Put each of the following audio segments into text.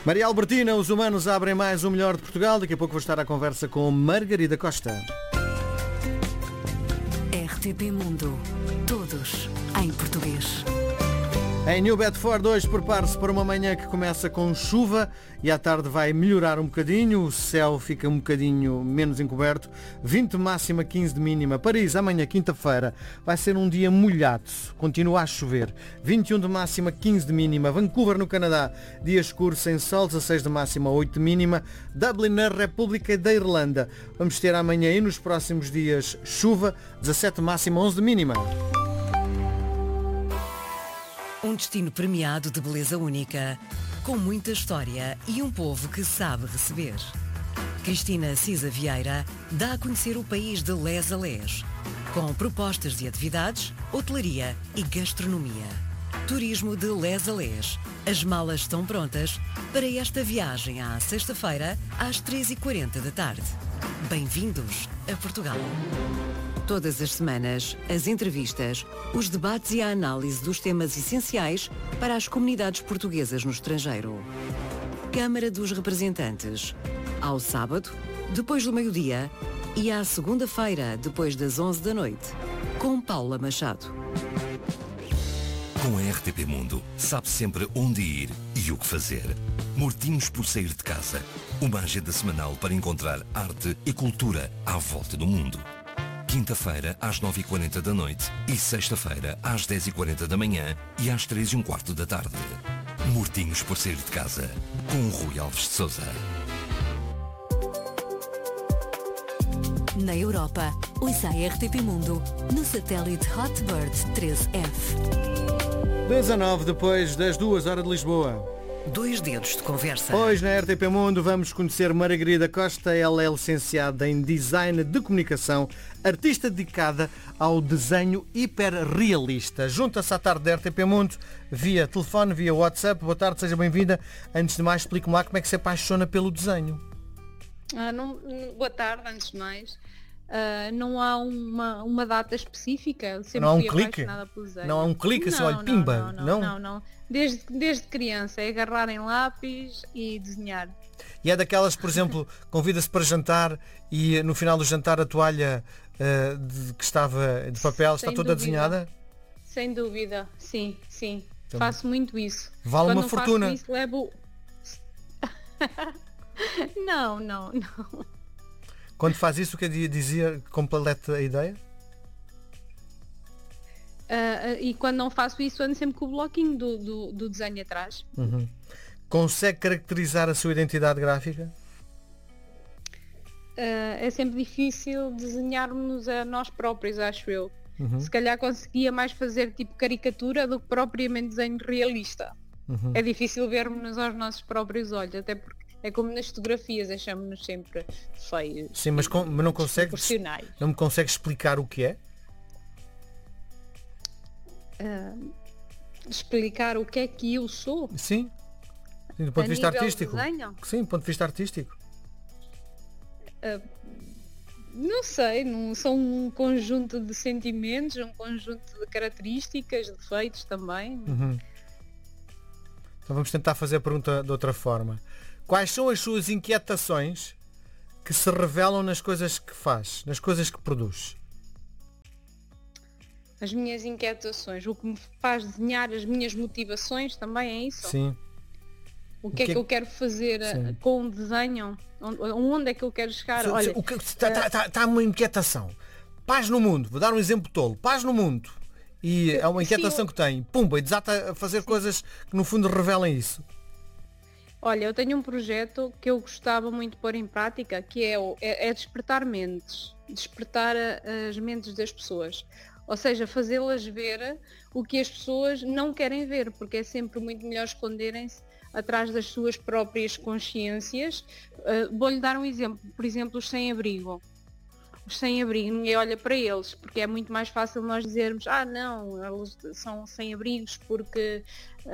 Maria Albertina, os humanos abrem mais o melhor de Portugal. Daqui a pouco vou estar à conversa com Margarida Costa. RTP Mundo. Todos em português. Em New Bedford hoje prepare-se para uma manhã que começa com chuva e à tarde vai melhorar um bocadinho, o céu fica um bocadinho menos encoberto, 20 de máxima, 15 de mínima. Paris, amanhã, quinta-feira, vai ser um dia molhado, continua a chover, 21 de máxima, 15 de mínima. Vancouver, no Canadá, dia escuro, sem sol, 16 de máxima, 8 de mínima. Dublin, na República da Irlanda, vamos ter amanhã e nos próximos dias chuva, 17 de máxima, 11 de mínima. Um destino premiado de beleza única, com muita história e um povo que sabe receber. Cristina Cisa Vieira dá a conhecer o país de les a les, com propostas de atividades, hotelaria e gastronomia. Turismo de les a les. As malas estão prontas para esta viagem à sexta-feira às 3h40 da tarde. Bem-vindos a Portugal. Todas as semanas, as entrevistas, os debates e a análise dos temas essenciais para as comunidades portuguesas no estrangeiro. Câmara dos Representantes, ao sábado, depois do meio-dia, e à segunda-feira, depois das 11 da noite, com Paula Machado. Com a RTP Mundo, sabe sempre onde ir e o que fazer. Mortinhos por sair de casa. Uma agenda semanal para encontrar arte e cultura à volta do mundo. Quinta-feira às 9h40 da noite e sexta-feira às 10h40 da manhã e às 3h15 da tarde. Mortinhos por sair de casa, com o Rui Alves de Sousa. Na Europa, ouça a RTP Mundo no satélite Hotbird 13F. 19 depois das 2 horas de Lisboa. 2 dedos de conversa. Hoje na RTP Mundo vamos conhecer Margarida Costa. Ela é licenciada em Design de Comunicação, artista dedicada ao desenho hiperrealista. Junta-se à tarde da RTP Mundo via telefone, via WhatsApp. Boa tarde, seja bem-vinda. Antes de mais, explique-me lá como é que se apaixona pelo desenho. Boa tarde, antes de mais. Não há uma data específica. Sempre Não há um fui clique? apaixonada pelo desenho. Não há um clique assim, olha, pimba? Não. Desde criança, é agarrar em lápis e desenhar. E é daquelas, por exemplo, convida-se para jantar e no final do jantar a toalha que estava de papel está toda desenhada? Sem dúvida, sim. Então, faço muito isso. Vale Quando uma fortuna. Faço isso, levo... Não. Quando faz isso, o que dizia, completa a ideia? E quando não faço isso, ando sempre com o bloquinho do desenho atrás. Uhum. Consegue caracterizar a sua identidade gráfica? É sempre difícil desenharmos a nós próprios, acho eu. Uhum. Se calhar conseguia mais fazer tipo caricatura do que propriamente desenho realista. Uhum. É difícil vermos aos nossos próprios olhos, até porque é como nas fotografias, achamos-nos sempre feios. Sim, mas não consegue, não me consegue explicar o que é? Explicar o que é que eu sou? Sim, do ponto de vista artístico. Sim, do ponto de vista artístico. Não sei, são um conjunto de sentimentos, um conjunto de características, defeitos também. Uhum. Então vamos tentar fazer a pergunta de outra forma. Quais são as suas inquietações que se revelam nas coisas que faz, nas coisas que produz? As minhas inquietações, o que me faz desenhar, as minhas motivações também, é isso? Sim. O que é que eu quero fazer com o desenho? Onde é que eu quero chegar? Olha, está uma inquietação. Paz no mundo, vou dar um exemplo tolo. Paz no mundo. E é uma inquietação que tem. Pumba, e desata a fazer coisas que no fundo revelam isso. Olha, eu tenho um projeto que eu gostava muito de pôr em prática, que é despertar mentes. Despertar as mentes das pessoas. Ou seja, fazê-las ver o que as pessoas não querem ver, porque é sempre muito melhor esconderem-se atrás das suas próprias consciências. Vou-lhe dar um exemplo, por exemplo, os sem-abrigo. Os sem-abrigo, ninguém olha para eles, porque é muito mais fácil nós dizermos, não, eles são sem-abrigos porque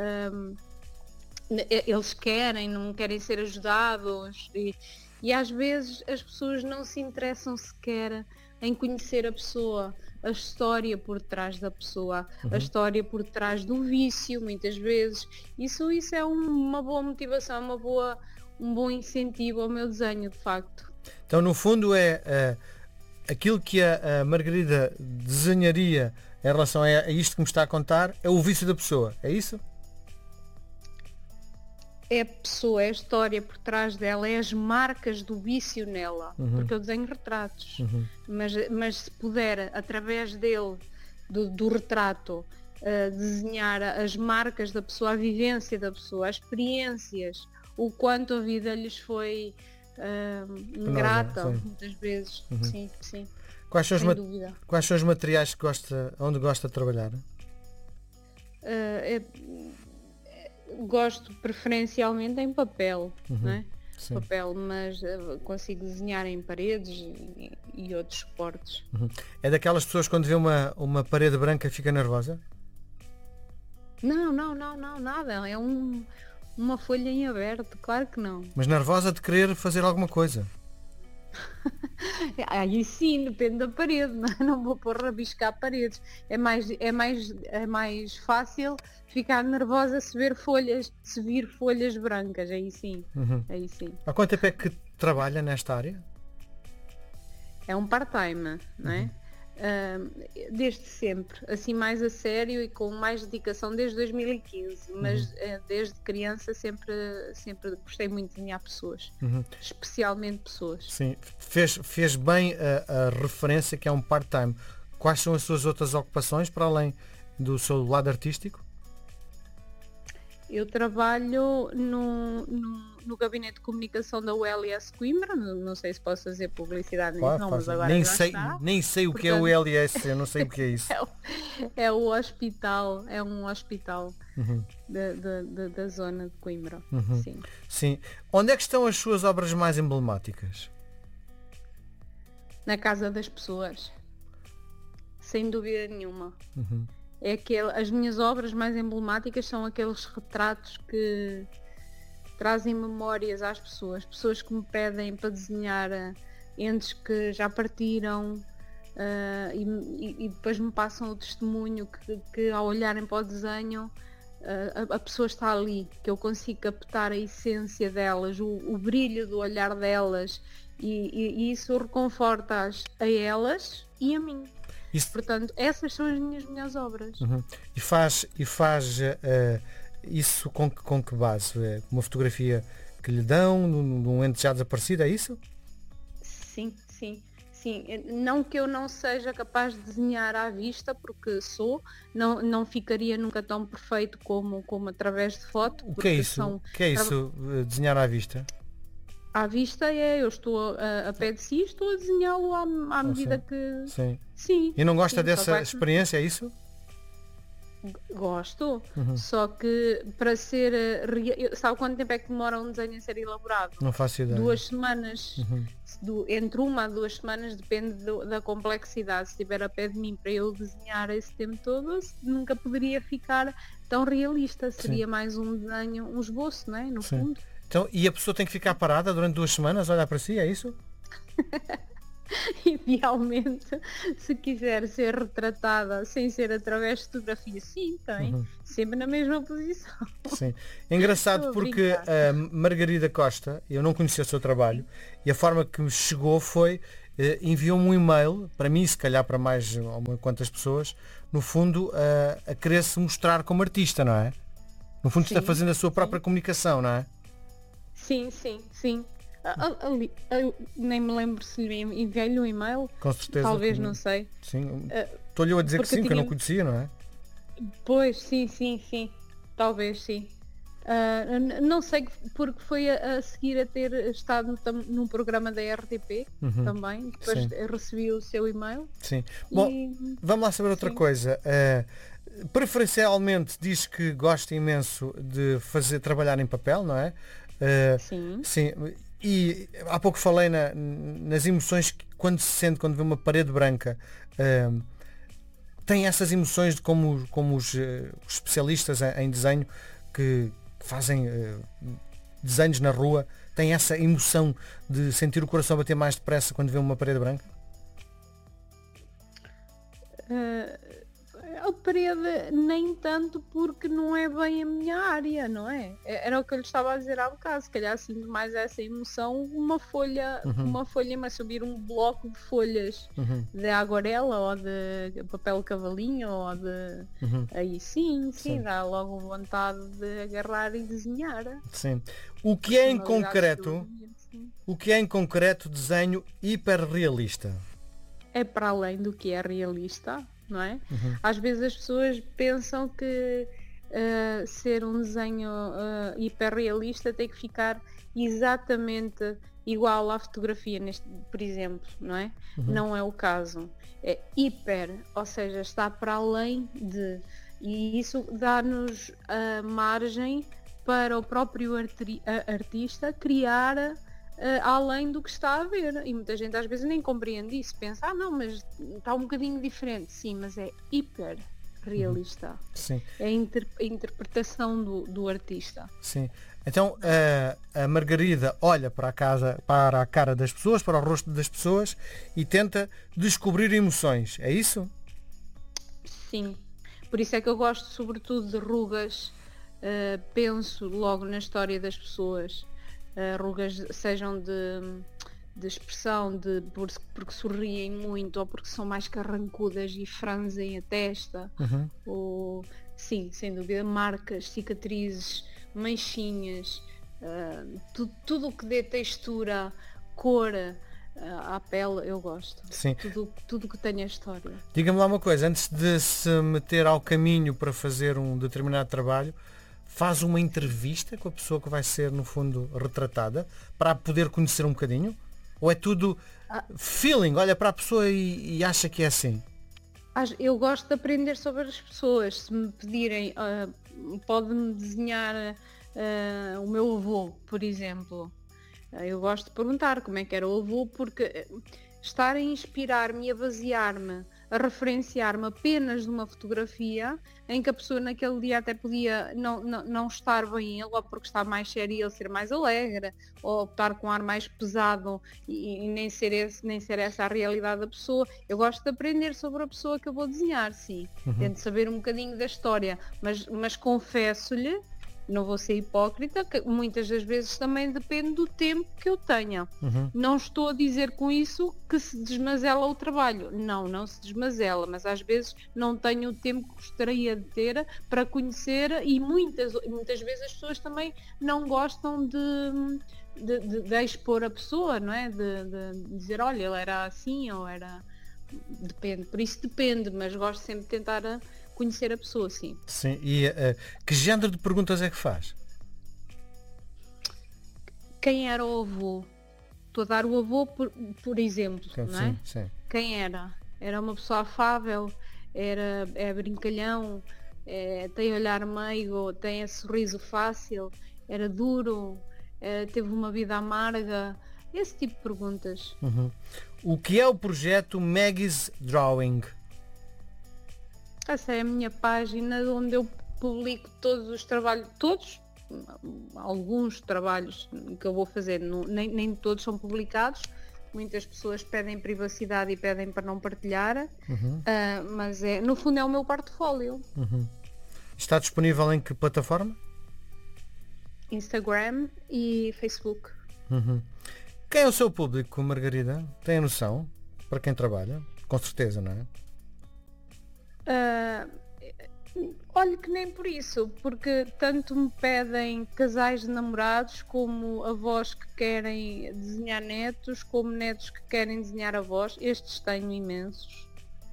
eles não querem ser ajudados. E às vezes as pessoas não se interessam sequer em conhecer a pessoa. a história por trás da pessoa, a história por trás do vício, muitas vezes. Isso é uma boa motivação, um bom incentivo ao meu desenho, de facto. Então, no fundo, é aquilo que a Margarida desenharia em relação a isto que me está a contar, é o vício da pessoa, é isso? É a pessoa, é a história por trás dela, é as marcas do vício nela, porque eu desenho retratos, mas se puder, através dele, do retrato, desenhar as marcas da pessoa, a vivência da pessoa, as experiências, o quanto a vida lhes foi ingrata, muitas vezes, sim. Quais são os materiais que onde gosta de trabalhar? Gosto preferencialmente em papel, não é? Papel, mas consigo desenhar em paredes e outros suportes. É daquelas pessoas que quando vê uma parede branca fica nervosa? Não, nada. É uma folha em aberto, claro que não. Mas nervosa de querer fazer alguma coisa? Aí sim, depende da parede, não vou pôr rabiscar paredes. É mais fácil ficar nervosa se vir folhas brancas, aí sim. Há quanto tempo é que trabalha nesta área? É um part-time, não é? Desde sempre, assim mais a sério e com mais dedicação desde 2015, mas desde criança sempre gostei muito de desenhar pessoas, especialmente pessoas. Sim, fez bem a referência que é um part-time. Quais são as suas outras ocupações para além do seu lado artístico? Eu trabalho no gabinete de comunicação da ULS Coimbra, não sei se posso fazer publicidade nisso, não, mas agora nem sei o que é o ULS, eu não sei o que é isso. É o hospital, é um hospital da zona de Coimbra. Sim. Onde é que estão as suas obras mais emblemáticas? Na casa das pessoas, sem dúvida nenhuma. As minhas obras mais emblemáticas são aqueles retratos que trazem memórias às pessoas que me pedem para desenhar entes que já partiram e depois me passam o testemunho que ao olharem para o desenho a pessoa está ali, que eu consigo captar a essência delas, o brilho do olhar delas e isso reconforta-as a elas e a mim. Portanto, essas são as minhas melhores obras. E faz isso com que base? É uma fotografia que lhe dão de um ente já desaparecido, é isso? Sim. Não que eu não seja capaz de desenhar à vista, porque não ficaria nunca tão perfeito como através de foto. O que é isso? Desenhar à vista? À vista eu estou a pé de si, estou a desenhá-lo à medida que... Sim. E não gosta dessa experiência, é isso? Gosto, só que para ser sabe quanto tempo é que demora um desenho a ser elaborado? Não faço ideia. 2 semanas. Entre 1 a 2 semanas, depende da complexidade. Se estiver a pé de mim para eu desenhar esse tempo todo, nunca poderia ficar tão realista. Seria mais um desenho, um esboço, não é? No fundo. Então, e a pessoa tem que ficar parada durante 2 semanas, olhar para si, é isso? Idealmente, se quiser ser retratada sem ser através de fotografia, sim, tem. Sempre na mesma posição. Sim. É engraçado porque a Margarida Costa, eu não conhecia o seu trabalho, e a forma que me chegou foi, enviou-me um e-mail, para mim, se calhar para mais ou quantas pessoas, no fundo, a querer se mostrar como artista, não é? No fundo está fazendo a sua própria comunicação, não é? Sim. Nem me lembro se lhe enviei-lhe um e-mail. Com certeza. Talvez, não sei. Sim. Estou-lhe a dizer que sim, que eu não conhecia, não é? Pois, sim. Talvez sim. Não sei, porque foi a seguir a ter estado num programa da RTP também. Depois recebi o seu e-mail. Sim. Bom, vamos lá saber outra coisa. Preferencialmente diz que gosta imenso de trabalhar em papel, não é? Sim. E há pouco falei nas emoções que quando se sente, quando vê uma parede branca, tem essas emoções de como os especialistas em desenho que fazem desenhos na rua, têm essa emoção de sentir o coração bater mais depressa quando vê uma parede branca? A parede nem tanto, porque não é bem a minha área, não é? Era o que eu lhe estava a dizer há bocado, se calhar sinto mais essa emoção, uma folha, mas subir um bloco de folhas de aguarela ou de papel cavalinho ou de... Aí sim, dá logo vontade de agarrar e desenhar. Sim. O que é em concreto desenho hiperrealista? É para além do que é realista, não é? Às vezes as pessoas pensam que ser um desenho hiperrealista tem que ficar exatamente igual à fotografia, por exemplo, não é? Não é o caso. É hiper, ou seja, está para além de... E isso dá-nos a margem para o próprio artista criar além do que está a ver. E muita gente às vezes nem compreende isso, pensa, não, mas está um bocadinho diferente. Sim, mas é hiper realista. Sim. É a interpretação do artista. Sim. Então a Margarida olha para a cara das pessoas, para o rosto das pessoas e tenta descobrir emoções. É isso? Sim. Por isso é que eu gosto sobretudo de rugas. Penso logo na história das pessoas. Rugas sejam de expressão, porque sorriem muito ou porque são mais carrancudas e franzem a testa, ou sim, sem dúvida, marcas, cicatrizes, manchinhas, tudo o que dê textura, cor à pele, eu gosto. Sim. Tudo que tenha história. Diga-me lá uma coisa, antes de se meter ao caminho para fazer um determinado trabalho, faz uma entrevista com a pessoa que vai ser, no fundo, retratada, para a poder conhecer um bocadinho? Ou é tudo feeling, olha para a pessoa e acha que é assim? Eu gosto de aprender sobre as pessoas. Se me pedirem, pode-me desenhar o meu avô, por exemplo. Eu gosto de perguntar como é que era o avô, porque estar a inspirar-me e a basear-me, a referenciar-me apenas numa fotografia em que a pessoa naquele dia até podia não estar bem ele, ou porque está mais sério e ele ser mais alegre, ou estar com um ar mais pesado e nem ser essa a realidade da pessoa. Eu gosto de aprender sobre a pessoa que eu vou desenhar, sim. Tento saber um bocadinho da história, mas confesso-lhe, não vou ser hipócrita, que muitas das vezes também depende do tempo que eu tenha. Não estou a dizer com isso que se desmazela o trabalho. Não se desmazela, mas às vezes não tenho o tempo que gostaria de ter para conhecer, e muitas vezes as pessoas também não gostam de expor a pessoa, não é? De dizer, olha, ele era assim ou era... Depende, por isso depende, mas gosto sempre de tentar conhecer a pessoa, sim. Sim, e que género de perguntas é que faz? Quem era o avô? Estou a dar o avô por exemplo, não é? Sim. Quem era? Era uma pessoa afável? É brincalhão? Tem olhar meigo? Tem esse sorriso fácil? Era duro? Teve uma vida amarga? Esse tipo de perguntas. O que é o projeto Maggie's Drawing? Essa é a minha página onde eu publico todos os trabalhos, alguns trabalhos que eu vou fazer, nem todos são publicados. Muitas pessoas pedem privacidade e pedem para não partilhar, mas no fundo é o meu portfólio. Está disponível em que plataforma? Instagram e Facebook. Quem é o seu público, Margarida? Tem a noção? Para quem trabalha? Com certeza, não é? Olha que nem por isso, porque tanto me pedem casais de namorados, como avós que querem desenhar netos, como netos que querem desenhar avós. Estes tenho imensos.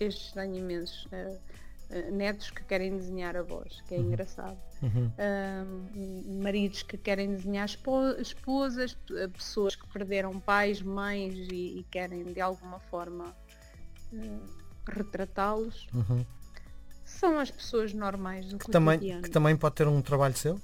Netos que querem desenhar avós, que é engraçado. Maridos que querem desenhar esposas, pessoas que perderam pais, mães e querem de alguma forma retratá-los. São as pessoas normais do cotidiano. Que também pode ter um trabalho seu?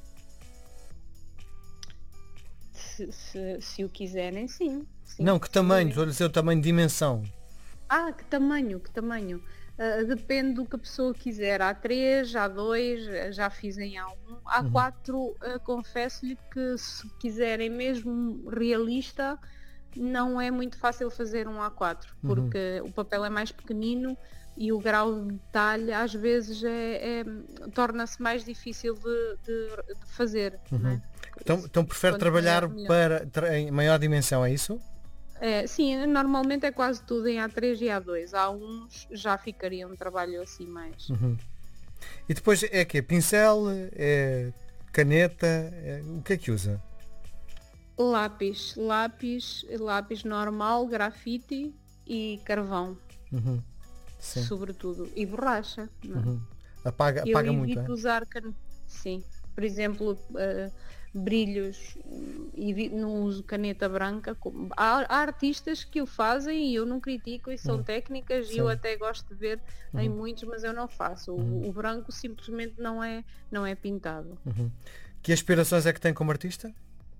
Se o quiserem, sim. Não, que tamanho? Estou a dizer o tamanho de dimensão. Que tamanho? Depende do que a pessoa quiser. Há 3, há 2, já fiz em A1. Há 4, confesso-lhe que se quiserem mesmo realista, não é muito fácil fazer um A4, porque o papel é mais pequenino, e o grau de detalhe às vezes torna-se mais difícil de fazer. Não é? Então prefere trabalhar em maior dimensão, é isso? Sim, normalmente é quase tudo em A3 e A2. Há uns já ficaria um trabalho assim mais. E depois é que pincel, é caneta, o que é que usa? Lápis normal, grafite e carvão, Sim. sobretudo, e borracha. Apaga Eu muito. evito usar sim, por exemplo, brilhos, não uso caneta branca. Há artistas que o fazem e eu não critico, e são técnicas e eu até gosto de ver em muitos, mas eu não faço. O branco simplesmente não é pintado. Que aspirações é que tem como artista?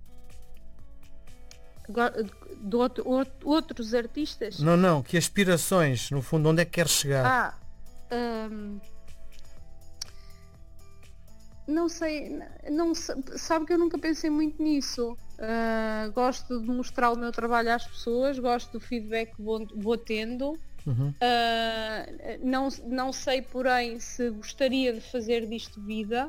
De outros artistas? Não, que aspirações, no fundo, onde é que quer chegar? Não sei, sabe que eu nunca pensei muito nisso. Gosto de mostrar o meu trabalho às pessoas, gosto do feedback que vou tendo. Não sei, porém, se gostaria de fazer disto vida,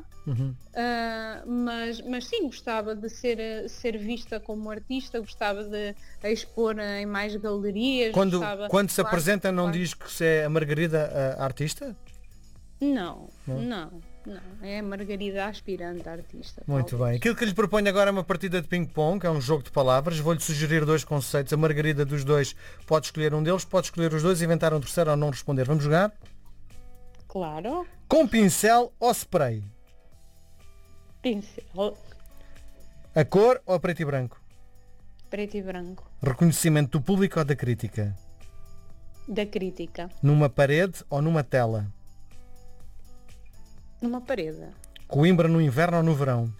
mas sim, gostava de ser vista como artista, gostava de expor em mais galerias. Quando se apresenta, não diz que se é a Margarida a artista? Não. É a Margarida aspirante artista. Muito talvez. bem. Aquilo que lhe proponho agora é uma partida de ping-pong, é um jogo de palavras. Vou-lhe sugerir 2 conceitos. A Margarida dos 2 pode escolher um deles, pode escolher os 2 e inventar um terceiro ou não responder. Vamos jogar? Claro. Com pincel ou spray? Pincel. A cor ou a preto e branco? Preto e branco. Reconhecimento do público ou da crítica? Da crítica. Numa parede ou numa tela? Numa parede. Coimbra no inverno ou no verão?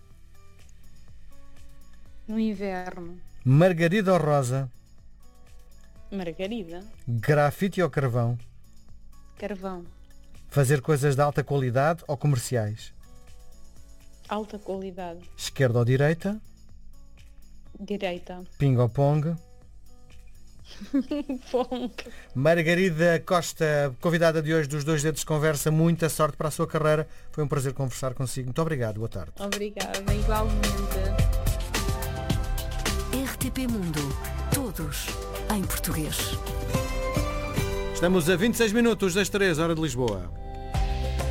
No inverno. Margarida ou rosa? Margarida. Grafite ou carvão? Carvão. Fazer coisas de alta qualidade ou comerciais? Alta qualidade. Esquerda ou direita? Direita. Ping ou pong? Pong. Margarida Costa, convidada de hoje dos 2 Dedos de Conversa, muita sorte para a sua carreira. Foi um prazer conversar consigo. Muito obrigado. Boa tarde. Obrigada, igualmente. RTP Mundo. Todos em português. Estamos a 26 minutos das 3, hora de Lisboa.